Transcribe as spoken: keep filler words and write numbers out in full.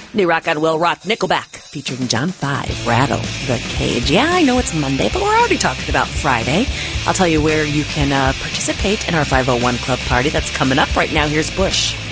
New rock on Will Rock, Nickelback, featuring John five, Rattle the Cage. Yeah, I know it's Monday, but we're already talking about Friday. I'll tell you where you can uh, participate in our five oh one Club party that's coming up right now. Here's Bush.